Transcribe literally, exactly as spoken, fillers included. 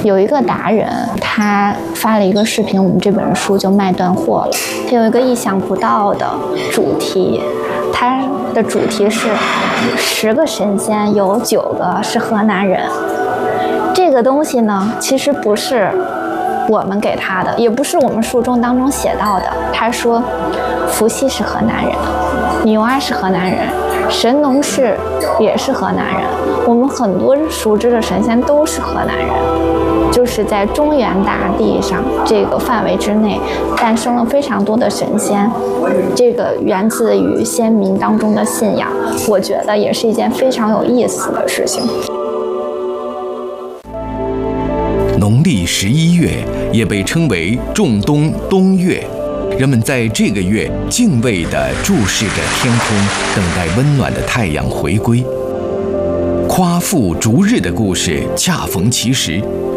有一个达人，他发了一个视频，我们这本书就卖断货了。他有一个意想不到的主题，他的主题是十个神仙有九个是河南人。这个东西呢，其实不是我们给他的，也不是我们书中当中写到的。他说，伏羲是河南人，女娲是河南人，神农氏也是河南人，我们很多熟知的神仙都是河南人。就是在中原大地上这个范围之内，诞生了非常多的神仙，这个源自于先民当中的信仰，我觉得也是一件非常有意思的事情。 农历十一月也被称为仲冬冬月，人们在这个月敬畏地注视着天空，等待温暖的太阳回归。夸父逐日的故事恰逢其时，